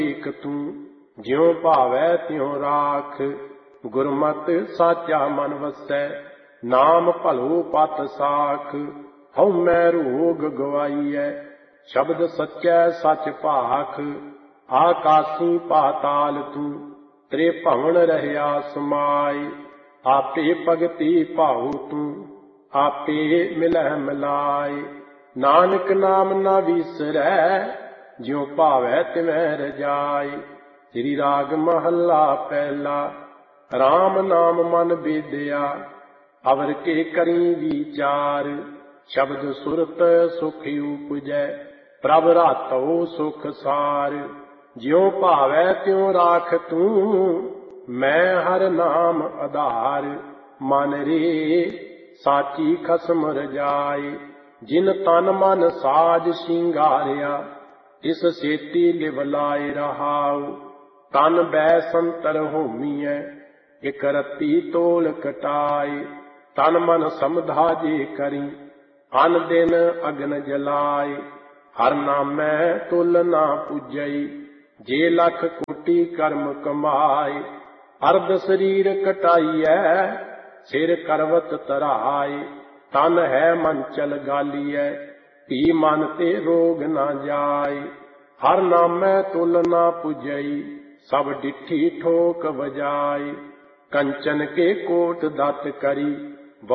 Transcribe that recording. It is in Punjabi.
ਏਕ ਤੂੰ, ਜਿਉ ਭਾਵੈ ਤਿਉ ਰਾਖ। ਗੁਰਮਤਿ ਸਾਚਾ ਮਨ ਵਸੈ, ਨਾਮ ਭਲੋ ਪਤ ਸਾਖ। ਹਉਮੈ ਰੋਗ ਗਵਾਈਐ, ਸ਼ਬਦ ਸੱਚੈ ਸਚ ਭਾਖ। ਆਕਾਸੀ ਪਾਤਾਲ ਤੂੰ, ਤ੍ਰੇ ਭਵਨ ਰਹਿਆ ਸਮਾਇ। ਆਪੇ ਭਗਤੀ ਭਾਉ ਤੂੰ, ਆਪੇ ਮਿਲਹਿ ਮਿਲਾਇ। ਨਾਨਕ ਨਾਮ ਨਾ ਵੀਸਰੈ, ਜਿਉ ਭਾਵੈ ਤਿਵੈ ਰਜਾਈ। ਸ੍ਰੀ ਰਾਗ ਮਹੱਲਾ ਪਹਿਲਾ। ਰਾਮ ਨਾਮ ਮਨ ਬੇਦਿਆ, ਅਵਰ ਕੇ ਕਰੀ ਵਿਚਾਰ। ਸ਼ਬਦ ਸੁਰਤ ਸੁਖ ਉਪਜੈ, ਪ੍ਰਭ ਰਾਤਉ ਸੁਖ ਸਾਰ। ਜਿਉ ਭਾਵੈ ਤਿਉ ਰਾਖ ਤੂੰ, ਮੈਂ ਹਰ ਨਾਮ ਆਧਾਰ। ਮਨ ਰੇ ਸਾਚੀ ਖਸਮ ਰਜਾਈ, ਜਿਨ ਤਨ ਮਨ ਸਾਜ ਸ਼ਿੰਗਾਰਿਆ। ਇਸ ਸੇਤੀ ਲਿਵ ਲਾਇ ਰਹਾਉ, ਤਨ ਬੈ ਸੰਤਰ ਹੋਮੀਐ। ਇਕ ਰਤੀ ਤੋਲ ਕਟਾਈ, ਤਨ ਮਨ ਸਮਧਾ ਜੇ ਕਰੀ। ਅਨ ਦਿਨ ਅਗਨ ਜਲਾਈ, ਹਰ ਨਾਮੈ ਤੁਲ ਨਾ ਪੁਜਈ। ਜੇ ਲੱਖ ਕੋਟੀ ਕਰਮ ਕਮਾਏ, ਅਰਧ ਸਰੀਰ ਕਟਾਈਐ। ਸਿਰ ਕਰਵਤ ਧਰਾਏ, ਤਨ ਹੈ ਮੰਚਲ ਗਾਲੀਐ। ਧੀ ਮਨ ਤੇ ਰੋਗ ਨਾ ਜਾਏ, ਹਰ ਨਾਮੈ ਤੁਲ ਨਾ ਪੁਜਈ। ਸਭ ਡਿਠੀ ਠੋਕ ਵਜਾਈ, ਕੰਚਨ ਕੇ ਕੋਟ ਦਤ ਕਰੀ।